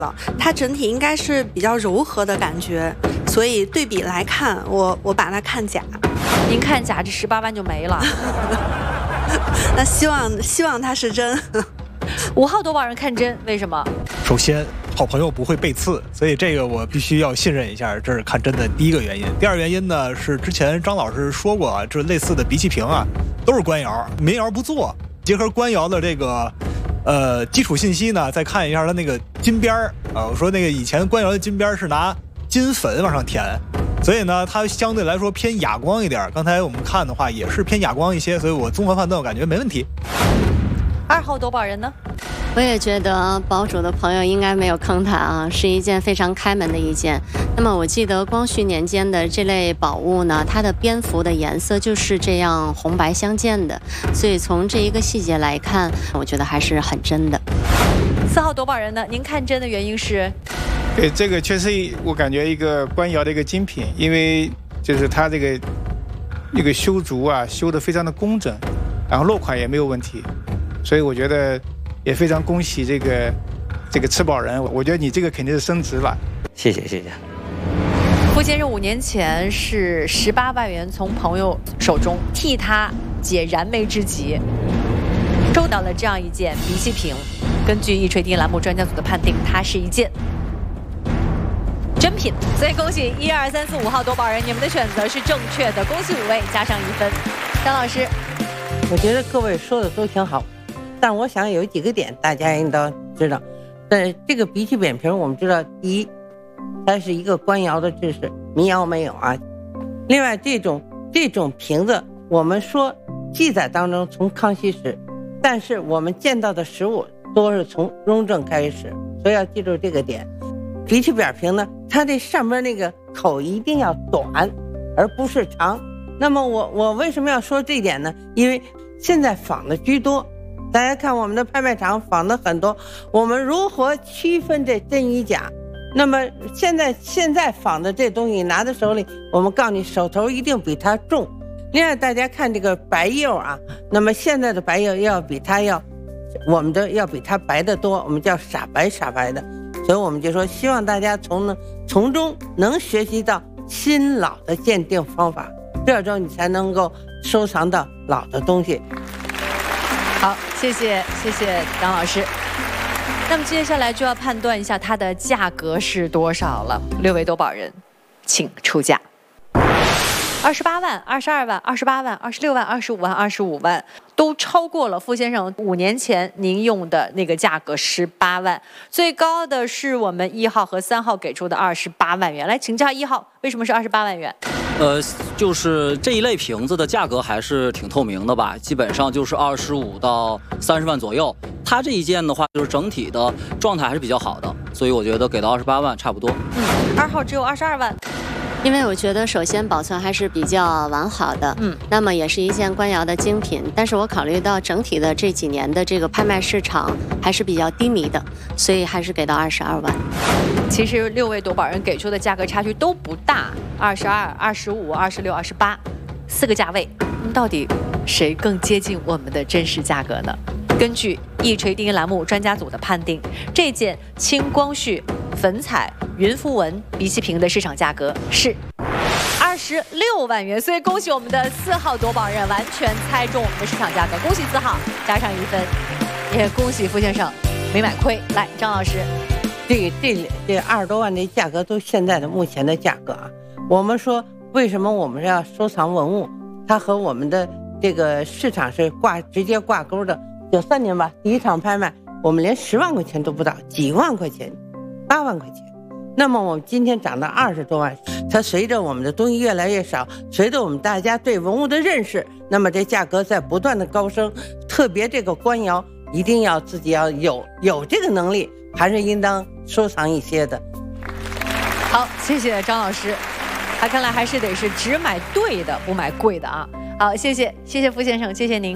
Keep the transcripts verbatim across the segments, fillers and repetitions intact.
了，它整体应该是比较柔和的感觉，所以对比来看，我我把它看假。 您看假，这十八万就没了。 那希望希望它是真。 五号多宝人看真，为什么？ 首先，好朋友不会背刺，所以这个我必须要信任一下，这是看真的第一个原因。第二原因呢，是之前张老师说过啊，这类似的鼻气瓶啊，都是官窑，民窑不做。结合官窑的这个呃基础信息呢，再看一下它那个金边儿啊，我说那个以前官窑的金边是拿金粉往上填，所以呢，它相对来说偏哑光一点。刚才我们看的话也是偏哑光一些，所以我综合判断我感觉没问题。 二号多宝人呢？ 我也觉得宝主的朋友应该没有坑他啊，是一件非常开门的一件。那么我记得光绪年间的这类宝物呢，它的边幅的颜色就是这样红白相间的，所以从这一个细节来看，我觉得还是很真的。 四号多宝人呢？您看真的原因是？ 对，这个确实我感觉一个官窑的一个精品，因为就是它这个一个修竹啊，修得非常的工整，然后落款也没有问题，所以我觉得也非常恭喜这个这个吃宝人，我觉得你这个肯定是升值了。 谢谢谢谢。 傅先生五年前是十八万元从朋友手中替他解燃眉之急，收到了这样一件鼻气瓶。根据易锤定栏目专家组的判定，它是一件真品，所以恭喜一二三四五号多宝人，你们的选择是正确的，恭喜五位，加上一分。张老师， 我觉得各位说的都挺好，但我想有几个点大家应当知道。但这个鼻气扁瓶，我们知道，第一，它是一个官窑的知识，民窑没有啊。另外，这种这种瓶子，我们说记载当中从康熙时，但是我们见到的实物都是从雍正开始，所以要记住这个点。鼻气扁瓶呢，它这上面那个口一定要短，而不是长。那么我我为什么要说这一点呢？因为现在仿的居多，大家看我们的拍卖场仿的很多，我们如何区分这真与假？那么现在现在仿的这东西拿在手里，我们告诉你手头一定比它重。另外大家看这个白釉啊，那么现在的白釉要比它要我们的要比它白得多，我们叫傻白傻白的。所以我们就说希望大家从呢从中能学习到新老的鉴定方法，这样你才能够收藏到老的东西。 好，谢谢谢谢张老师。那么接下来就要判断一下它的价格是多少了。六位多宝人，请出价。二十八万、二十二万、二十八万、二十六万、二十五万、二十五万，都超过了傅先生五年前您用的那个价格十八万。最高的是我们一号和三号给出的二十八万元。来请教一号，为什么是二十八万元？ 呃，就是这一类瓶子的价格还是挺透明的吧，基本上就是二十五到三十万左右。它这一件的话，就是整体的状态还是比较好的，所以我觉得给到二十八万差不多。 嗯，二号只有二十二万。 因为我觉得首先保存还是比较完好的，嗯，那么也是一件官窑的精品，但是我考虑到整体的这几年的这个拍卖市场还是比较低迷的，所以还是给到二十二万。 其实六位夺宝人给出的价格差距都不大，二十二、二十五、二十六、二十八，四个价位，到底谁更接近我们的真实价格呢？根据易锤定音栏目专家组的判定，这件清光绪粉彩云符纹鼻气瓶的市场价格是二十六万元，所以恭喜我们的四号夺宝人完全猜中我们的市场价格，恭喜四号，加上一分，也恭喜傅先生没买亏。来，张老师， 这这这二十多万的价格都现在的目前的价格啊。我们说为什么我们要收藏文物，它和我们的这个市场是挂直接挂钩的。九三年吧，第一场拍卖，我们连十万块钱都不到，几万块钱，八万块钱。那么我们今天涨到二十多万，它随着我们的东西越来越少，随着我们大家对文物的认识，那么这价格在不断的高升。特别这个官窑，一定要自己要有有这个能力，还是应当收藏一些的。 好，谢谢张老师。他看来还是得是只买对的，不买贵的啊。好，谢谢谢谢傅先生，谢谢您。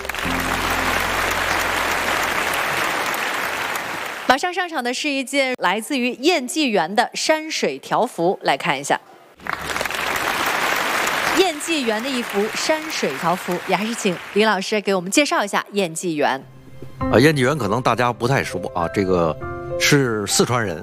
马上上场的是一件来自于燕纪元的山水条幅，来看一下。燕纪元的一幅山水条幅，也还是请李老师给我们介绍一下燕纪元。 啊，燕纪元可能大家不太熟啊，这个是四川人